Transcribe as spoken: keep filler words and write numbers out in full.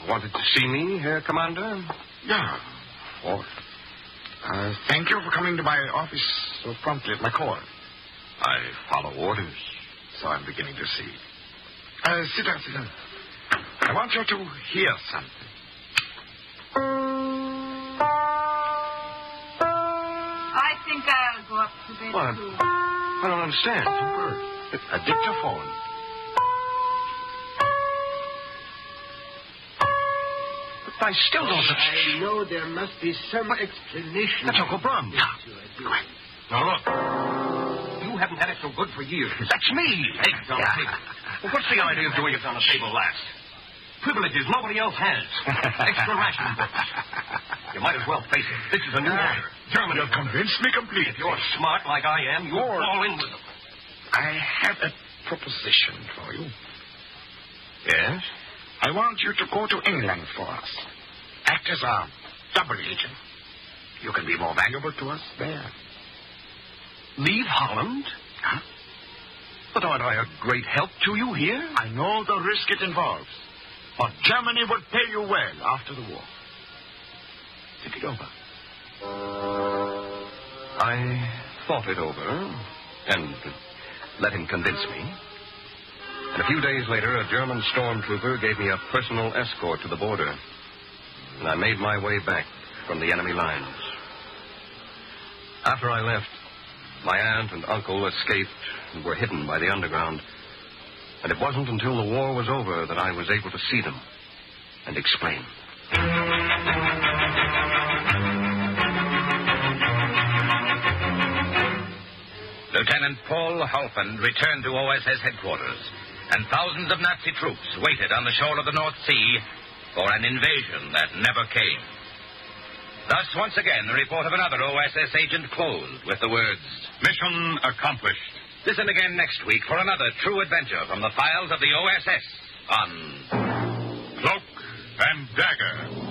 wanted to see me, Herr Commander? Yeah, or... Uh, thank you for coming to my office so promptly at my call. I follow orders. So I'm beginning to see. Uh, sit down, sit down. I want you to hear something. I think I'll go up to bed, What? too. I don't understand. Some bird. A dictaphone. But I still don't... I know there must be some explanation. That's Uncle Brum. Yeah. Quiet. Now, look. You haven't had it so good for years. That's me. Eggs on the table. Well, what's the idea of doing it on the table last? Privileges nobody else has. Extra ration books. You might as well face it. This is a new order. Germany. You've convinced me completely. If you're smart like I am, you'll Lord. fall in with them. I have a proposition for you. Yes? I want you to go to England for us. Act as a double agent. You can be more valuable to us there. Leave Holland? Huh? But aren't I a great help to you here? I know the risk it involves. But Germany would pay you well after the war. Think it over. I thought it over and let him convince me. And a few days later, a German stormtrooper gave me a personal escort to the border. And I made my way back from the enemy lines. After I left, my aunt and uncle escaped and were hidden by the underground. And it wasn't until the war was over that I was able to see them and explain. Lieutenant Paul Halfand returned to O S S headquarters, and thousands of Nazi troops waited on the shore of the North Sea for an invasion that never came. Thus, once again, the report of another O S S agent closed with the words, "Mission accomplished." Listen again next week for another true adventure from the files of the O S S on Cloak and Dagger.